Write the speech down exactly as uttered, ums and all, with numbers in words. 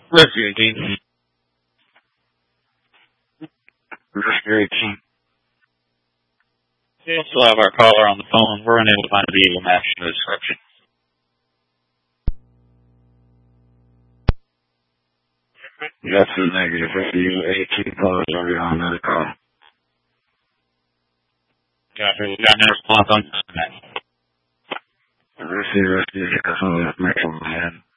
Rescue eighteen. Rescue eighteen. We still have our caller on the phone. We're unable to find a vehicle matching the description. That's a negative. Rescue eighteen calls already on another call. Gotcha. We got no response on that. Rescue, rescue, that's all that makes on my head.